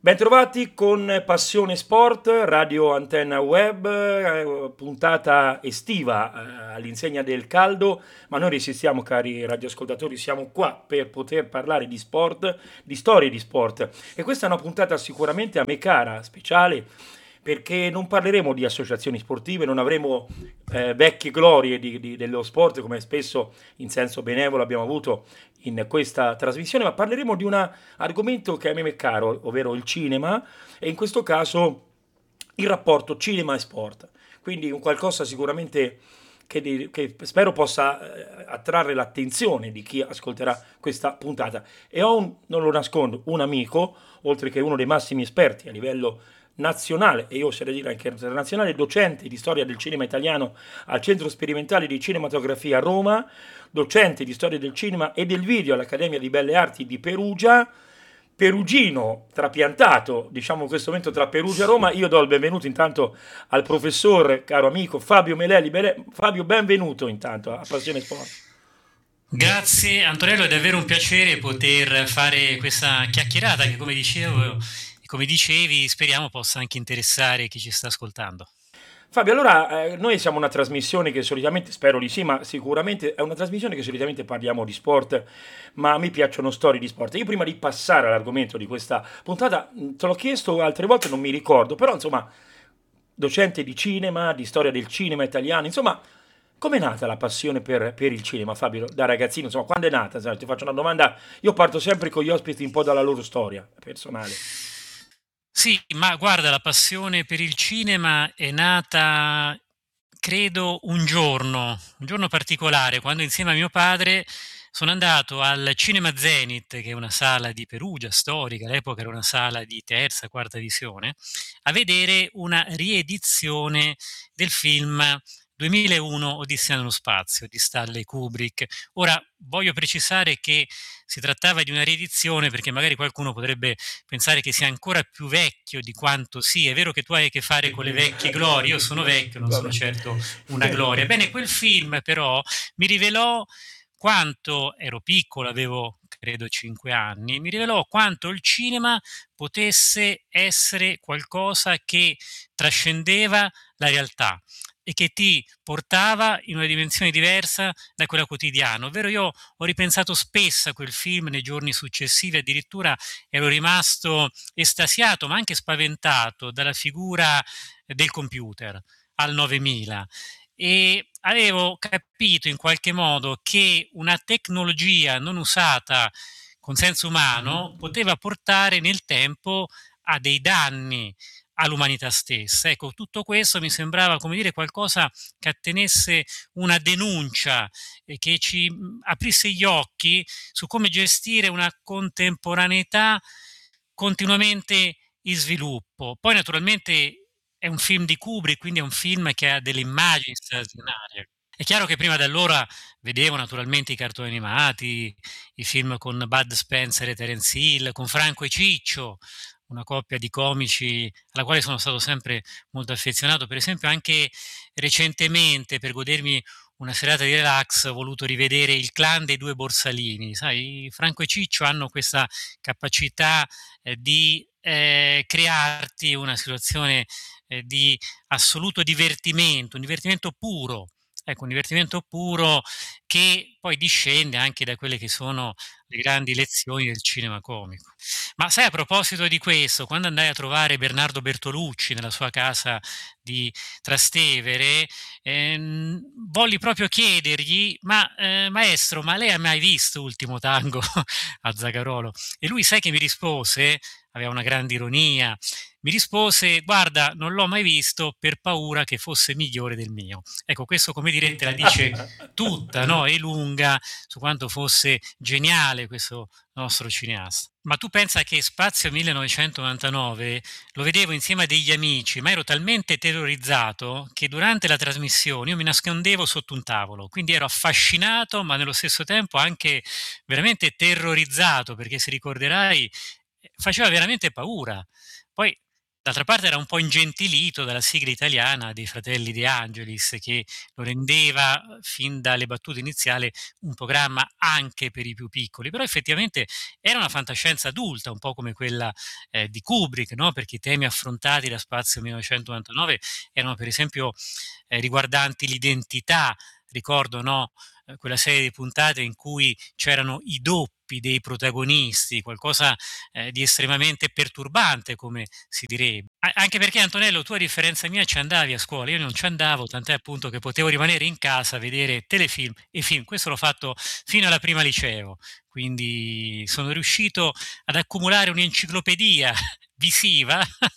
Bentrovati con Passione Sport, Radio Antenna Web, puntata estiva all'insegna del caldo, ma noi resistiamo cari radioascoltatori, siamo qua per poter parlare di sport, di storie di sport e questa è una puntata sicuramente a me cara, speciale, perché non parleremo di associazioni sportive, non avremo vecchie glorie dello sport come spesso in senso benevolo abbiamo avuto in questa trasmissione, ma parleremo di un argomento che a me è caro, ovvero il cinema e in questo caso il rapporto cinema e sport. Quindi un qualcosa sicuramente che spero possa attrarre l'attenzione di chi ascolterà questa puntata. E ho, non lo nascondo, un amico, oltre che uno dei massimi esperti a livello nazionale e io oserei dire anche internazionale, docente di storia del cinema italiano al Centro Sperimentale di Cinematografia a Roma, docente di storia del cinema e del video all'Accademia di Belle Arti di Perugia, perugino trapiantato, diciamo in questo momento tra Perugia e Roma. Io do il benvenuto intanto al professor, caro amico Fabio Melelli. Fabio, benvenuto intanto a Passione Sport. Grazie Antonello, è davvero un piacere poter fare questa chiacchierata che come dicevo e come dicevi speriamo possa anche interessare chi ci sta ascoltando. Fabio, allora noi siamo una trasmissione che solitamente, spero di sì, ma sicuramente è una trasmissione che solitamente parliamo di sport, ma a me piacciono storie di sport. Io prima di passare all'argomento di questa puntata, te l'ho chiesto altre volte, non mi ricordo, però insomma, docente di cinema, di storia del cinema italiano, insomma, com'è nata la passione per il cinema, Fabio, da ragazzino? Insomma, quando è nata? Sai, ti faccio una domanda, io parto sempre con gli ospiti un po' dalla loro storia personale. Sì, ma guarda, la passione per il cinema è nata, credo, un giorno particolare, quando insieme a mio padre sono andato al Cinema Zenith, che è una sala di Perugia, storica, all'epoca era una sala di terza, quarta visione, a vedere una riedizione del film 2001 Odissea nello spazio di Stanley Kubrick. Ora, voglio precisare che si trattava di una riedizione perché magari qualcuno potrebbe pensare che sia ancora più vecchio di quanto sia. È vero che tu hai a che fare con le vecchie glorie, io sono vecchio, non sono Vabbè. certo una gloria. Bene, quel film però mi rivelò quanto ero piccolo, avevo credo 5 anni, mi rivelò quanto il cinema potesse essere qualcosa che trascendeva la realtà e che ti portava in una dimensione diversa da quella quotidiana. Ovvero io ho ripensato spesso a quel film nei giorni successivi, addirittura ero rimasto estasiato ma anche spaventato dalla figura del computer al 9000 e avevo capito in qualche modo che una tecnologia non usata con senso umano poteva portare nel tempo a dei danni all'umanità stessa. Ecco, tutto questo mi sembrava, come dire, qualcosa che attenesse una denuncia e che ci aprisse gli occhi su come gestire una contemporaneità continuamente in sviluppo. Poi naturalmente è un film di Kubrick, quindi è un film che ha delle immagini straordinarie. È chiaro che prima di allora vedevo naturalmente i cartoni animati, i film con Bud Spencer e Terence Hill, con Franco e Ciccio, una coppia di comici alla quale sono stato sempre molto affezionato. Per esempio anche recentemente, per godermi una serata di relax, ho voluto rivedere Il clan dei due Borsalini. Sai, Franco e Ciccio hanno questa capacità di crearti una situazione di assoluto divertimento, un divertimento puro. Ecco, un divertimento puro che poi discende anche da quelle che sono le grandi lezioni del cinema comico. Ma sai, a proposito di questo, quando andai a trovare Bernardo Bertolucci nella sua casa di Trastevere, volli proprio chiedergli: Ma maestro, ma lei ha mai visto Ultimo Tango a Zagarolo? E lui, sai che mi rispose? Aveva una grande ironia. Mi rispose: Guarda, non l'ho mai visto per paura che fosse migliore del mio. Ecco, questo come dire te la dice tutta, no? E lunga su quanto fosse geniale questo nostro cineasta. Ma tu pensa che Spazio 1999 lo vedevo insieme a degli amici, ma ero talmente terrorizzato che durante la trasmissione io mi nascondevo sotto un tavolo, quindi ero affascinato, ma nello stesso tempo anche veramente terrorizzato, perché se ricorderai faceva veramente paura. Poi D'altra parte era un po' ingentilito dalla sigla italiana dei Fratelli De Angelis, che lo rendeva, fin dalle battute iniziali, un programma anche per i più piccoli. Però effettivamente era una fantascienza adulta, un po' come quella di Kubrick, no? Perché i temi affrontati da Spazio 1999 erano per esempio riguardanti l'identità. Ricordo, no? Quella serie di puntate in cui c'erano i doppi dei protagonisti, qualcosa di estremamente perturbante, come si direbbe. Anche perché, Antonello, tu a differenza mia ci andavi a scuola, io non ci andavo, tant'è appunto che potevo rimanere in casa a vedere telefilm e film. Questo l'ho fatto fino alla prima liceo, quindi sono riuscito ad accumulare un'enciclopedia visiva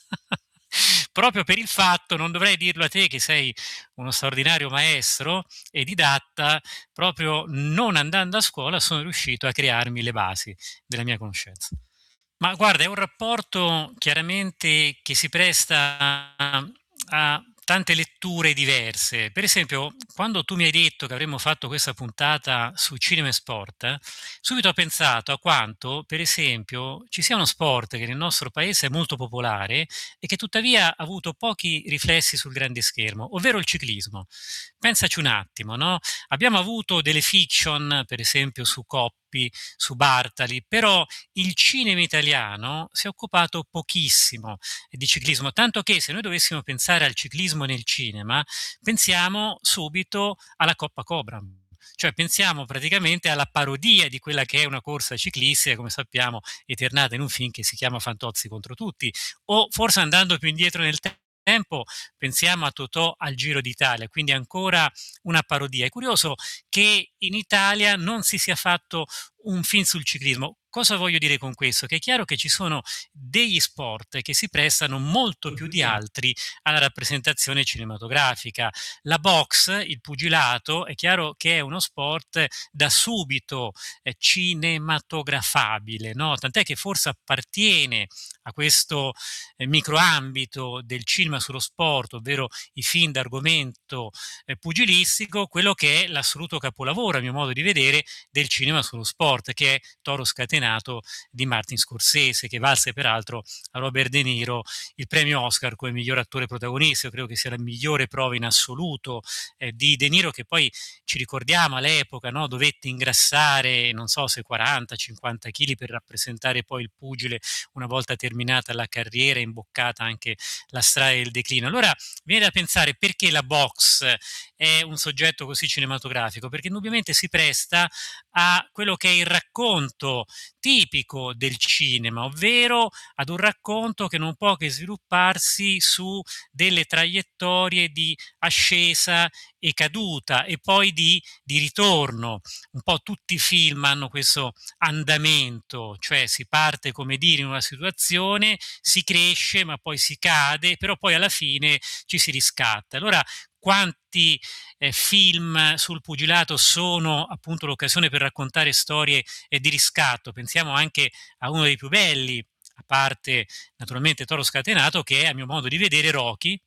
proprio per il fatto, non dovrei dirlo a te che sei uno straordinario maestro e didatta, proprio non andando a scuola sono riuscito a crearmi le basi della mia conoscenza. Ma guarda, è un rapporto chiaramente che si presta a tante letture diverse. Per esempio, quando tu mi hai detto che avremmo fatto questa puntata su cinema e sport, subito ho pensato a quanto, per esempio, ci sia uno sport che nel nostro paese è molto popolare e che tuttavia ha avuto pochi riflessi sul grande schermo, ovvero il ciclismo. Pensaci un attimo, no? Abbiamo avuto delle fiction, per esempio, su Coppi, su Bartali, però il cinema italiano si è occupato pochissimo di ciclismo, tanto che se noi dovessimo pensare al ciclismo nel cinema, pensiamo subito alla Coppa Cobram. Cioè pensiamo praticamente alla parodia di quella che è una corsa ciclistica, come sappiamo, eternata in un film che si chiama Fantozzi contro tutti, o forse andando più indietro nel tempo, pensiamo a Totò al Giro d'Italia, quindi ancora una parodia. È curioso che in Italia non si sia fatto un film sul ciclismo. Cosa voglio dire con questo? Che è chiaro che ci sono degli sport che si prestano molto più di altri alla rappresentazione cinematografica. La box, il pugilato, è chiaro che è uno sport da subito cinematografabile, no? Tant'è che forse appartiene a questo microambito del cinema sullo sport, ovvero i film d'argomento pugilistico, quello che è l'assoluto capolavoro, a mio modo di vedere, del cinema sullo sport, che è Toro Scatenato di Martin Scorsese, che valse peraltro a Robert De Niro il premio Oscar come miglior attore protagonista. Io credo che sia la migliore prova in assoluto di De Niro, che poi ci ricordiamo all'epoca, no, dovette ingrassare, non so se 40-50 kg per rappresentare poi il pugile una volta terminata la carriera, imboccata anche la strada del declino. Allora viene da pensare perché la box è un soggetto così cinematografico, perché indubbiamente si presta a quello che è il racconto tipico del cinema, ovvero ad un racconto che non può che svilupparsi su delle traiettorie di ascesa e caduta e poi di ritorno. Un po' tutti i film hanno questo andamento, cioè si parte, come dire, in una situazione, si cresce, ma poi si cade, però poi alla fine ci si riscatta. Allora, quanti film sul pugilato sono appunto l'occasione per raccontare storie di riscatto? Pensiamo anche a uno dei più belli, a parte naturalmente Toro Scatenato, che è a mio modo di vedere Rocky.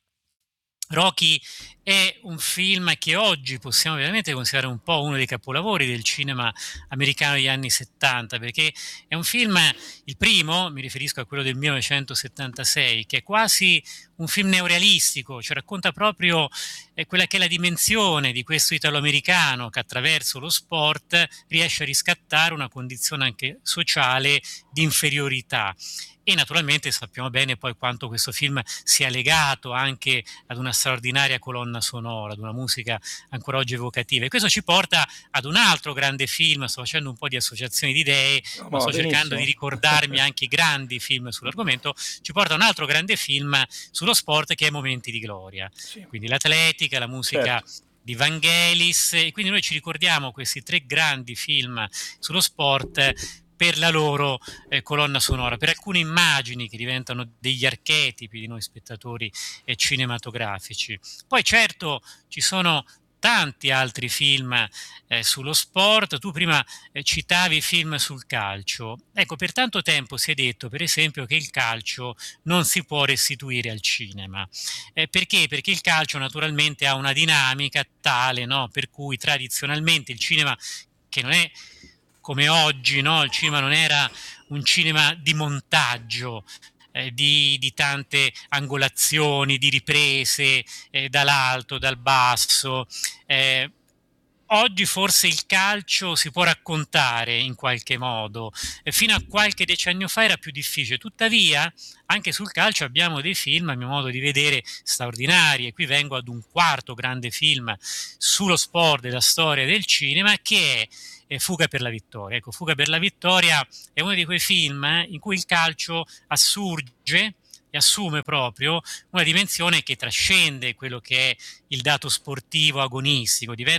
Rocky è un film che oggi possiamo veramente considerare un po' uno dei capolavori del cinema americano degli anni 70, perché è un film, il primo, mi riferisco a quello del 1976, che è quasi un film neorealistico, cioè racconta proprio quella che è la dimensione di questo italo-americano che attraverso lo sport riesce a riscattare una condizione anche sociale di inferiorità. E naturalmente sappiamo bene poi quanto questo film sia legato anche ad una straordinaria colonna sonora, ad una musica ancora oggi evocativa. E questo ci porta ad un altro grande film, sto facendo un po' di associazioni di idee, No, ma ma sto cercando di benissimo. ricordarmi anche i grandi film sull'argomento, ci porta a un altro grande film sullo sport che è Momenti di gloria. Sì, Quindi l'atletica, la musica certo. di Vangelis, e quindi noi ci ricordiamo questi tre grandi film sullo sport per la loro colonna sonora, per alcune immagini che diventano degli archetipi di noi spettatori cinematografici. Poi certo ci sono tanti altri film sullo sport. Tu prima citavi film sul calcio. Ecco, per tanto tempo si è detto, per esempio, che il calcio non si può restituire al cinema. Perché? Perché il calcio naturalmente ha una dinamica tale, no? Per cui tradizionalmente il cinema, che non è come oggi, no? Il cinema non era un cinema di montaggio, di tante angolazioni, di riprese dall'alto, dal basso. Oggi forse il calcio si può raccontare in qualche modo, fino a qualche decennio fa era più difficile, tuttavia anche sul calcio abbiamo dei film, a mio modo di vedere, straordinari, e qui vengo ad un quarto grande film sullo sport della storia del cinema, che è Fuga per la vittoria. Ecco, Fuga per la vittoria è uno di quei film in cui il calcio assurge e assume proprio una dimensione che trascende quello che è il dato sportivo agonistico, diventa